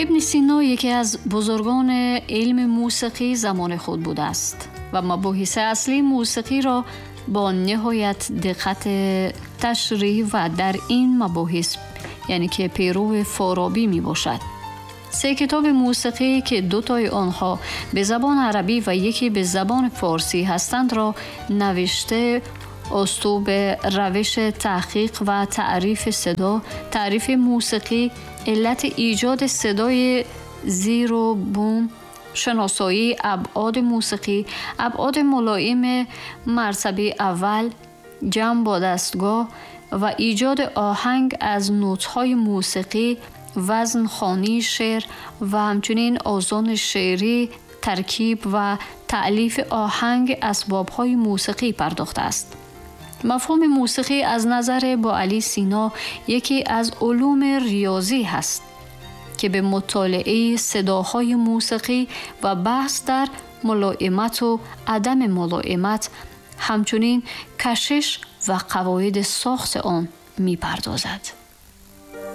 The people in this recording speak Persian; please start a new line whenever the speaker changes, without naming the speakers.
ابن سینا یکی از بزرگان علم موسیقی زمان خود بوده است و مباحث اصلی موسیقی را با نهایت دقت تشریح و در این مباحث یعنی که پیرو فارابی می باشد. 3 کتاب موسیقی که 2 تای آنها به زبان عربی و یکی به زبان فارسی هستند را نوشته. اسلوب روش تحقیق و تعریف صدا، تعریف موسیقی، علت ایجاد صدای زیر و بوم، شناسایی ابعاد موسیقی، ابعاد ملایم مرتبه اول، جمع با دستگاه و ایجاد آهنگ از نوت‌های موسیقی، وزن خوانی شعر و همچنین آذان شعری، ترکیب و تألیف آهنگ اسباب‌های موسیقی پرداخته است. مفهوم موسیقی از نظر با علی سینا یکی از علوم ریاضی است که به مطالعه صداهای موسیقی و بحث در ملائمت و عدم ملائمت، همچنین کشش و قواعد ساخت آن می پردازد.